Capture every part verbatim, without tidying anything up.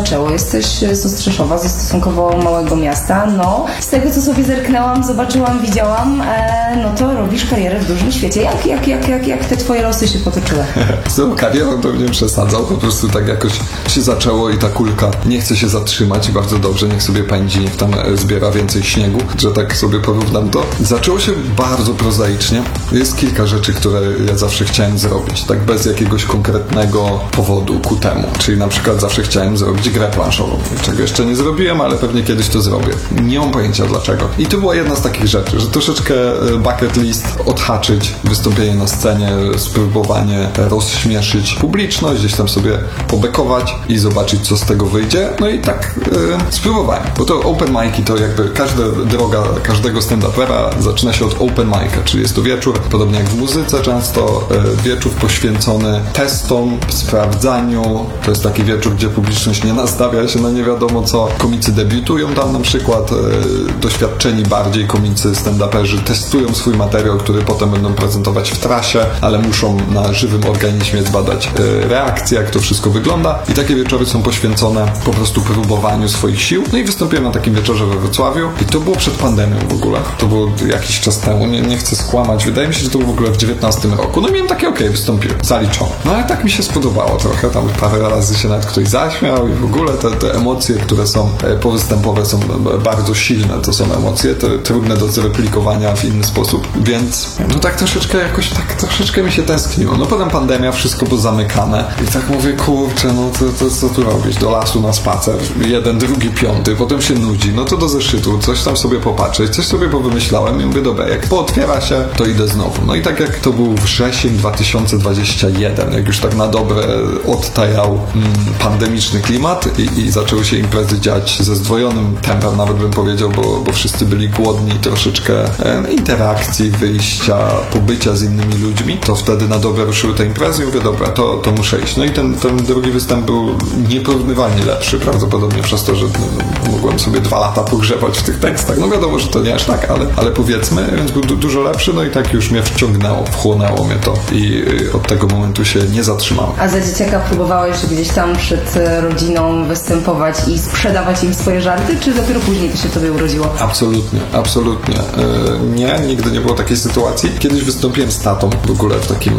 zaczęło? Jesteś z Ostrzeszowa, ze stosunkowo małego miasta. No, z tego co sobie zerknęłam, zobaczyłam, widziałam, e, no to robisz karierę w dużym świecie. Jak, jak, jak, jak, jak te twoje losy się potoczyły? Z tą karierą to nie przesadzał, po prostu tak jakoś się zaczęło i ta kulka nie chce się zatrzymać i bardzo dobrze, niech sobie pędzi, niech tam zbiera więcej śniegu, że tak sobie porównam to. Zaczęło się bardzo prozaicznie. Jest kilka rzeczy, które ja zawsze chciałem zrobić, tak bez jakiegoś konkretnego powodu ku temu. Czyli na przykład zawsze chciałem zrobić grę planszową, czego jeszcze nie zrobiłem, ale pewnie kiedyś to zrobię. Nie mam pojęcia dlaczego. I to była jedna z takich rzeczy, że troszeczkę bucket list odhaczyć, wystąpienie na scenie, spróbowanie rozśmieszyć publiczność, gdzieś tam sobie pobekować i zobaczyć, co z tego wyjdzie. No i tak yy, spróbowałem. Bo to open mic'i to jakby każda droga każdego stand-upera zaczyna się od open mic'a, czyli jest to wieczór, podobnie jak w muzyce często, yy, wieczór poświęcony testom, sprawdzaniu. To jest taki wieczór, gdzie publiczność nie nastawia się na nie wiadomo co. Komicy debiutują tam na przykład, yy, doświadczeni bardziej komicy stand-uperzy testują swój materiał, który potem będą prezentować w trasie, ale muszą na żywym organizmie zbadać yy, reakcję, jak to wszystko wygląda. I takie wieczory są poświęcone po prostu próbowaniu swoich sił. No i wystąpiłem na takim wieczorze we Wrocławiu i to było przed pandemią w ogóle. To było jakiś czas temu, nie, nie chcę skłamać. Wydaje mi się, że to było w ogóle w dziewiętnastym roku. No i miałem takie, okej, okay, wystąpiłem, zaliczone. No ale tak mi się spodobało trochę. Tam parę razy się nawet ktoś zaśmiał i w ogóle te, te emocje, które są powystępowe, są bardzo silne. To są emocje te, trudne do zreplikowania w inny sposób. Więc no tak troszeczkę jakoś tak troszeczkę mi się tęskniło. No potem pandemia, wszystko było zamykane i tak mówię, kurczę, no to, to co tu robić? Do lasu na spacer. Jeden, drugi, piąty. Potem się nudzi. No to do zeszytu. Coś tam sobie popatrzeć. Coś sobie powymyślałem i mówię, dobra, jak pootwiera się, to idę znowu. No i tak jak to był wrzesień dwa tysiące dwudziesty pierwszy, jak już tak na dobre odtajał mm, pandemiczny klimat i, i zaczęły się imprezy dziać ze zdwojonym tempem, nawet bym powiedział, bo, bo wszyscy byli głodni troszeczkę e, interakcji, wyjścia, pobycia z innymi ludźmi, to wtedy na dobre ruszyły te imprezy i mówię, dobra, to, to muszę iść. No i ten, ten drugi występ był nieporównywalnie lepszy, prawdopodobnie przez to, że no, mogłem sobie dwa lata pogrzebać w tych tekstach. No wiadomo, że to nie aż tak, ale, ale powiedzmy, więc był du- dużo lepszy, no i tak już mnie wciągnęło, wchłonęło mnie to i y, od tego momentu się nie zatrzymałem. A za dzieciaka próbowałeś gdzieś tam przed rodziną występować i sprzedawać im swoje żarty, czy dopiero później to się tobie urodziło? Absolutnie, absolutnie. Yy, nie, nigdy nie było takiej sytuacji. Kiedyś wystąpiłem z tatą w ogóle w takim,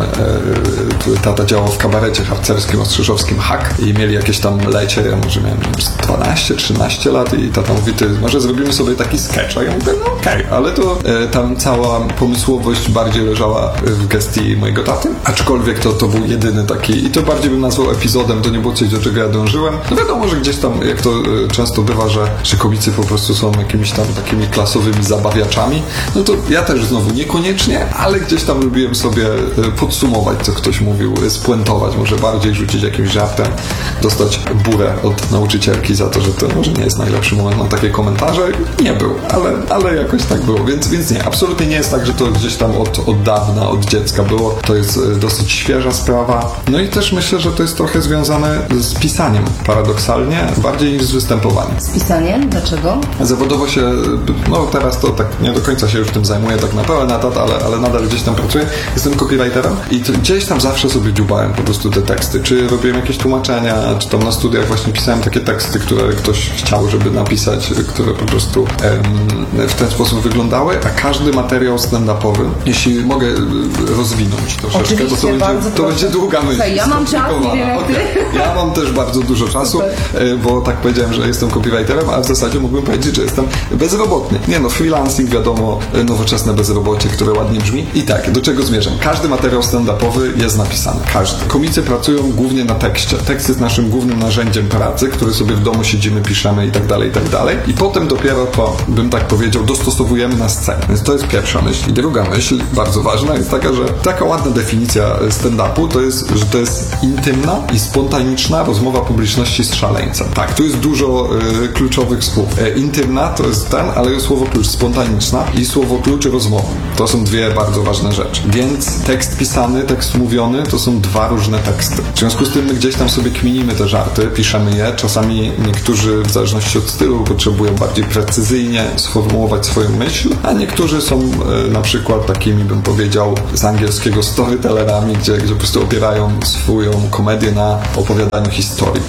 yy, tata działał w kabarecie harcerskim ostrzeszowskim Hak i mieli jakieś tam lecie, ja może miałem dwanaście trzynaście lat i tata mówi, ty, może zrobimy sobie taki sketch, a ja mówię, no okej, okay. Ale to yy, tam cała pomysłowość bardziej leżała w gestii mojego taty, aczkolwiek to, to był jedyny taki, i to bardziej bym nazwał epizodem, to nie było coś, do czego ja dążyłem. No wiadomo, że gdzieś tam, jak to yy, często bywa, że, że komicy po prostu są jakimiś tam takimi klasowymi zabawiaczami, no to ja też znowu niekoniecznie, ale gdzieś tam lubiłem sobie podsumować, co ktoś mówił, spuentować, może bardziej rzucić jakimś żartem, dostać burę od nauczycielki za to, że to może nie jest najlepszy moment na takie komentarze. Nie był, ale, ale jakoś tak było, więc, więc nie, absolutnie nie jest tak, że to gdzieś tam od, od dawna, od dziecka było. To jest dosyć świeża sprawa. No i też myślę, że to jest trochę związane z pisaniem, paradoksalnie, bardziej niż z występowaniem. Z pisaniem? Dlaczego? Zawodowo się, no teraz to tak nie do końca się już tym zajmuję tak na pełen etat, ale, ale nadal gdzieś tam pracuję. Jestem copywriterem i to gdzieś tam zawsze sobie dziubałem po prostu te teksty. Czy robiłem jakieś tłumaczenia, czy tam na studiach właśnie pisałem takie teksty, które ktoś chciał, żeby napisać, które po prostu em, w ten sposób wyglądały, a każdy materiał stand-upowy, jeśli mogę rozwinąć troszeczkę, oczywiście, bo to będzie, to będzie długa myśl. Słuchaj, ja mam czas, nie wiem jak ty. Okay. Ja mam też bardzo dużo czasu, super. Bo tak powiedziałem, że jestem copywriterem, a w zasadzie mógłbym powiedzieć, że jestem bezrobotny. Nie no, freelancing, wiadomo, nowoczesne bezrobocie, które ładnie brzmi. I tak, do czego zmierzam? Każdy materiał stand-upowy jest napisany. Każdy. Komicy pracują głównie na tekście. Tekst jest naszym głównym narzędziem pracy, który sobie w domu siedzimy, piszemy i tak dalej, i tak dalej. I potem dopiero to, bym tak powiedział, dostosowujemy na scenę. Więc to jest pierwsza myśl. I druga myśl, bardzo ważna, jest taka, że taka ładna definicja stand-upu to jest, że to jest intymna i spontaniczna rozmowa publiczności z szaleńcem. Tak, tu jest dużo y, kluczowych słów. E, intymna to jest ten, ale jest słowo klucz spontaniczna i słowo klucz rozmowa. To są dwie bardzo ważne rzeczy. Więc tekst pisany, tekst mówiony to są dwa różne teksty. W związku z tym my gdzieś tam sobie kminimy te żarty, piszemy je. Czasami niektórzy w zależności od stylu potrzebują bardziej precyzyjnie sformułować swoją myśl, a niektórzy są y, na przykład takimi, bym powiedział, z angielskiego storytellerami, gdzie, gdzie po prostu opierają swoją komedię na opowiadaniu historii. Co jest trochę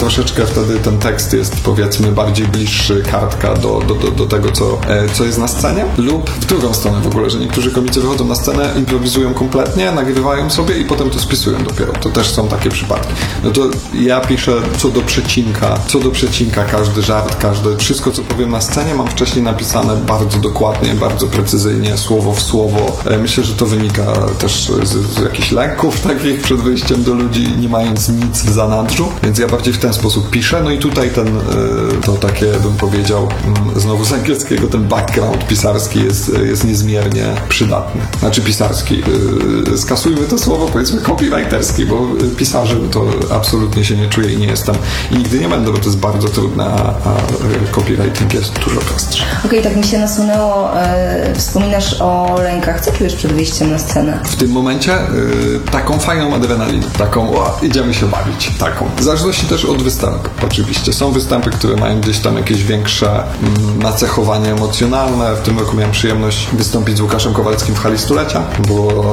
troszeczkę wtedy ten tekst jest, powiedzmy, bardziej bliższy kartka do, do, do, do tego, co, co jest na scenie, lub w drugą stronę w ogóle, że niektórzy komicy wychodzą na scenę, improwizują kompletnie, nagrywają sobie i potem to spisują dopiero. To też są takie przypadki. No to ja piszę co do przecinka, co do przecinka każdy żart, każde, wszystko co powiem na scenie mam wcześniej napisane bardzo dokładnie, bardzo precyzyjnie, słowo w słowo. Myślę, że to wynika też z, z jakichś lęków takich przed wyjściem do ludzi, nie mając nic w zanadrzu, więc ja bardziej w ten sposób piszę. No i tutaj ten, to takie, bym powiedział, znowu z angielskiego, ten background pisarski jest, jest niezmiernie przydatny. Znaczy pisarski. Skasujmy to słowo, powiedzmy copywriterski, bo pisarzem to absolutnie się nie czuję i nie jestem. I nigdy nie będę, bo to jest bardzo trudne, a, a copywriting jest dużo prostszy. Okej, okay, tak mi się nasunęło. E, wspominasz o lękach. Co czujesz przed wyjściem na scenę? W tym momencie e, taką fajną adrenalinę. Taką, o, idziemy się bawić. Taką. W zależności też od występu. Oczywiście. Są występy, które mają gdzieś tam jakieś większe mm, nacechowanie emocjonalne. W tym roku miałem przyjemność wystąpić z Łukaszem Kowalskim w hali stulecia. Było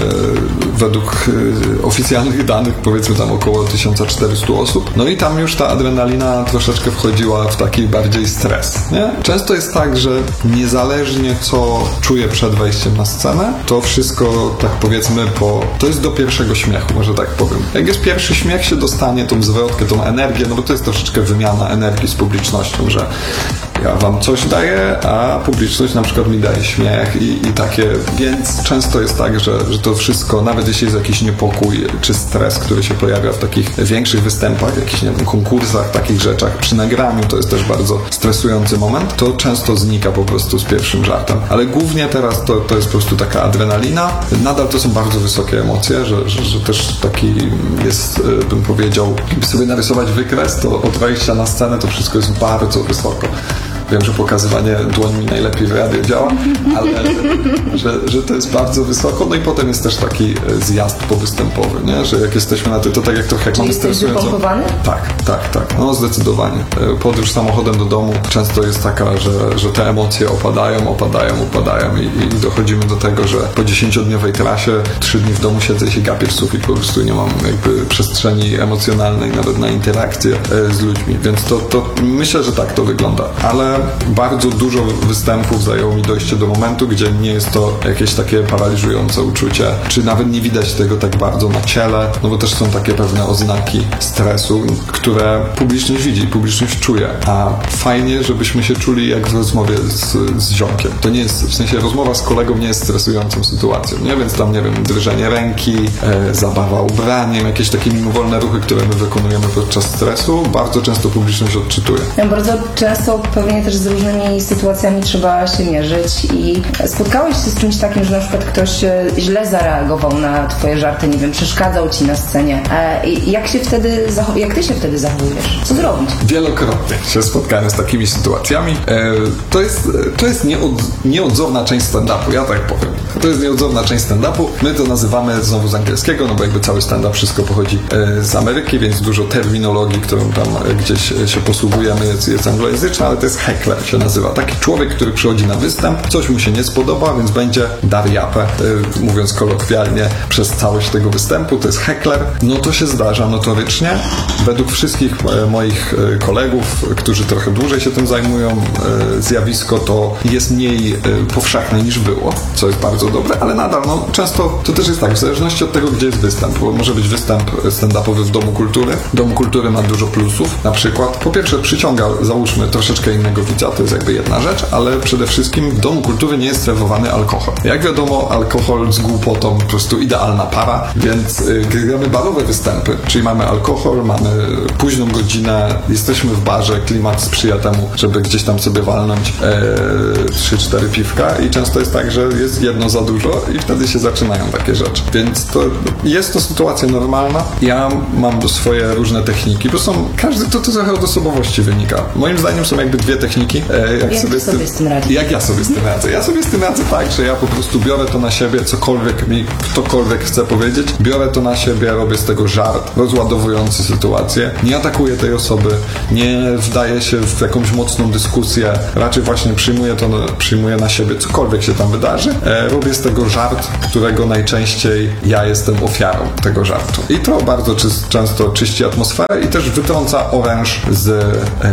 e, według e, oficjalnych danych, powiedzmy tam około tysiąc czterysta osób. No i tam już ta adrenalina troszeczkę wchodziła w taki bardziej stres, nie? Często jest tak, że niezależnie co czuję przed wejściem na scenę, to wszystko, tak powiedzmy, po... to jest do pierwszego śmiechu, może tak powiem. Jak jest pierwszy śmiech, się dostanie tą zwrotkę, tą energię, no bo to jest troszeczkę wymiana energii z publicznością, że ja wam coś daję, a publiczność na przykład mi daje śmiech i, i takie, więc często jest tak, że, że to wszystko, nawet jeśli jest jakiś niepokój czy stres, który się pojawia w takich większych występach, jakichś, nie wiem, konkursach, takich rzeczach, przy nagraniu, to jest też bardzo stresujący moment, to często znika po prostu z pierwszym żartem. Ale głównie teraz to, to jest po prostu taka adrenalina. Nadal to są bardzo wysokie emocje, że, że, że też taki jest, bym powiedział, gdyby sobie narysować wykres, to od wejścia na scenę to wszystko jest bardzo wysoko. Wiem, że pokazywanie dłońmi najlepiej w radiu działa, ale że, że to jest bardzo wysoko. No i potem jest też taki zjazd powystępowy, nie? Że jak jesteśmy na tym, to tak jak trochę jak mamy stresującą... wypompowany? Tak, tak, tak. No zdecydowanie. Podróż samochodem do domu często jest taka, że, że te emocje opadają, opadają, opadają i, i dochodzimy do tego, że po dziesięciodniowej trasie trzy dni w domu siedzę i się gapię w sufit, po prostu nie mam jakby przestrzeni emocjonalnej nawet na interakcję z ludźmi, więc to, to myślę, że tak to wygląda. Ale bardzo dużo występów zajęło mi dojście do momentu, gdzie nie jest to jakieś takie paraliżujące uczucie, czy nawet nie widać tego tak bardzo na ciele, no bo też są takie pewne oznaki stresu, które publiczność widzi, publiczność czuje, a fajnie, żebyśmy się czuli jak w rozmowie z, z ziomkiem. To nie jest, w sensie rozmowa z kolegą nie jest stresującą sytuacją, nie? Więc tam, nie wiem, drżenie ręki, e, zabawa ubraniem, jakieś takie mimowolne ruchy, które my wykonujemy podczas stresu, bardzo często publiczność odczytuje. Ja bardzo często pewnie też z różnymi sytuacjami trzeba się mierzyć i spotkałeś się z czymś takim, że na przykład ktoś źle zareagował na twoje żarty, nie wiem, przeszkadzał ci na scenie. I jak się wtedy, jak ty się wtedy zachowujesz? Co zrobić? Wielokrotnie się spotkałem z takimi sytuacjami. To jest, to jest nieod, nieodzowna część stand-upu, ja tak powiem. To jest nieodzowna część stand-upu. My to nazywamy znowu z angielskiego, no bo jakby cały stand-up wszystko pochodzi z Ameryki, więc dużo terminologii, którą tam gdzieś się posługujemy, jest, jest anglojęzyczna, ale to jest heckler się nazywa. Taki człowiek, który przychodzi na występ, coś mu się nie spodoba, więc będzie dar japę, yy, mówiąc kolokwialnie, przez całość tego występu. To jest heckler. No to się zdarza notorycznie. Według wszystkich e, moich e, kolegów, którzy trochę dłużej się tym zajmują, e, zjawisko to jest mniej e, powszechne niż było, co jest bardzo dobre, ale nadal, no często to też jest tak, w zależności od tego, gdzie jest występ, bo może być występ stand-upowy w Domu Kultury. Dom Kultury ma dużo plusów, na przykład po pierwsze przyciąga, załóżmy, troszeczkę innego widza, to jest jakby jedna rzecz, ale przede wszystkim w Domu Kultury nie jest serwowany alkohol. Jak wiadomo, alkohol z głupotą po prostu idealna para, więc y, gramy barowe występy, czyli mamy alkohol, mamy późną godzinę, jesteśmy w barze, klimat sprzyja temu, żeby gdzieś tam sobie walnąć trzy cztery piwka i często jest tak, że jest jedno za dużo i wtedy się zaczynają takie rzeczy. Więc to jest to sytuacja normalna. Ja mam swoje różne techniki, bo są, każdy to, to trochę od osobowości wynika. Moim zdaniem są jakby dwie techniki. Jak, jak sobie, z tym, z tym radzisz? Jak ja sobie z tym radzę? Ja sobie z tym radzę tak, że ja po prostu biorę to na siebie, cokolwiek mi ktokolwiek chce powiedzieć, biorę to na siebie, robię z tego żart, rozładowujący sytuację, nie atakuję tej osoby, nie wdaję się w jakąś mocną dyskusję, raczej właśnie przyjmuję to, przyjmuję na siebie, cokolwiek się tam wydarzy, e, robię z tego żart, którego najczęściej ja jestem ofiarą tego żartu. I to bardzo czy, często czyści atmosferę i też wytrąca oręż z e,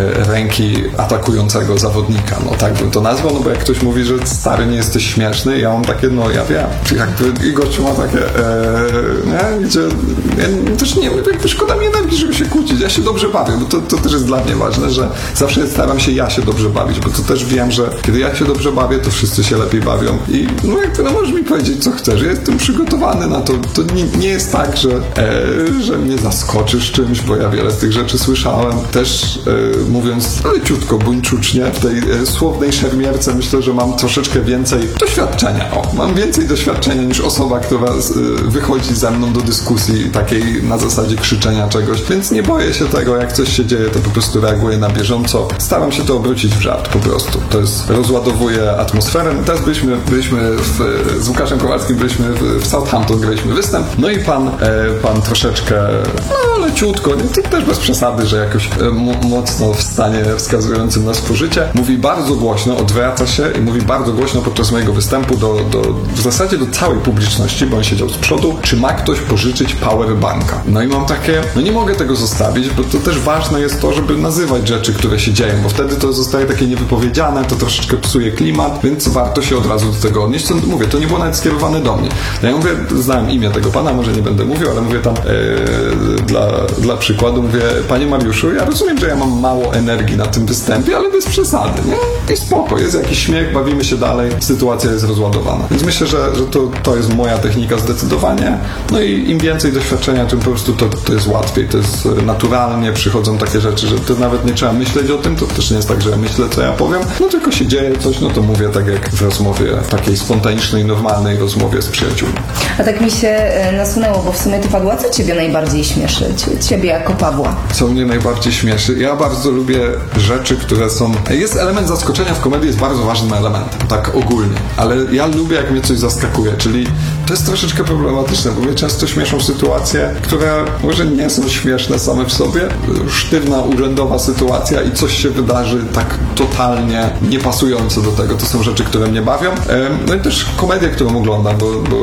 ręki atakującego zawodnika. No tak bym to nazwał, no bo jak ktoś mówi, że stary, nie jesteś śmieszny, ja mam takie, no ja wiem. Jakby i gościu ma takie, e, nie? Gdzie ja też nie, jakby szkoda mi energii, żeby się kłócić. Ja się dobrze bawię, bo to, to też jest dla mnie ważne, że zawsze staram się ja się dobrze bawić, bo to też wiem, że kiedy ja się dobrze bawię, to wszyscy się lepiej bawią i no jakby, no możesz mi powiedzieć, co chcesz. Ja jestem przygotowany na to. To nie, nie jest tak, że, e, że mnie zaskoczysz czymś, bo ja wiele z tych rzeczy słyszałem. Też e, mówiąc leciutko, buńczucznie, w tej e, słownej szermierce myślę, że mam troszeczkę więcej doświadczenia. O, mam więcej doświadczenia niż osoba, która z, e, wychodzi ze mną do dyskusji takiej na zasadzie krzyczenia czegoś, więc nie boję się tego, jak coś się dzieje, to po prostu reaguję na bieżąco. Staram się to obrócić w żart po prostu. To jest, rozładowuje atmosferę. Teraz byliśmy, byliśmy w, z Łukaszem Kowalskim, byliśmy w, w Southampton, graliśmy występ, no i pan, e, pan troszeczkę, no leciutko, nie, też bez przesady, że jakoś e, m- mocno w stanie wskazującym na spożycie, mówi bardzo głośno, odwraca się i mówi bardzo głośno podczas mojego występu do, do, w zasadzie do całej publiczności, bo on siedział z przodu, czy ma ktoś pożyczyć powerbanka. No i mam takie, no nie mogę tego zostawić, bo to też ważne jest to, żeby nazywać rzeczy, które się dzieją, bo wtedy to zostaje takie niewypowiedziane, to troszeczkę psuje klimat, więc warto się od razu do tego odnieść. Co mówię, to nie było nawet skierowane do mnie. No ja mówię, znałem imię tego pana, może nie będę mówił, ale mówię tam e, dla, dla przykładu, mówię, panie Mariuszu, ja rozumiem, że ja mam mało energii na tym występie, ale bez przesady, nie? I spoko, jest jakiś śmiech, bawimy się dalej, sytuacja jest rozładowana. Więc myślę, że, że to, to jest moja technika zdecydowanie. No i im więcej doświadczenia, tym po prostu to, to jest łatwiej, to jest naturalnie, przychodzą takie rzeczy, że to nawet nie trzeba myśleć o tym, to też nie jest tak, że ja myślę, co ja powiem, no tylko się dzieje coś, no to mówię tak jak w rozmowie, takiej spontanicznej, normalnej rozmowie z przyjaciółmi. A tak mi się nasunęło, bo w sumie to padła, co ciebie najbardziej śmieszy? Ciebie jako Pawła. Co mnie najbardziej śmieszy? Ja bardzo lubię rzeczy, które są... Jest element zaskoczenia w komedii, jest bardzo ważnym elementem, tak ogólnie, ale ja lubię, jak mnie coś zaskakuje, czyli to jest troszeczkę problematyczne, bo mnie często śmieszą sytuacje, które może nie są śmieszne same w sobie, sztywna, urzędowa sytuacja i coś się wydarzy tak totalnie niepasujące do tego. To są rzeczy, które mnie bawią. No i też komedię, którą oglądam, bo, bo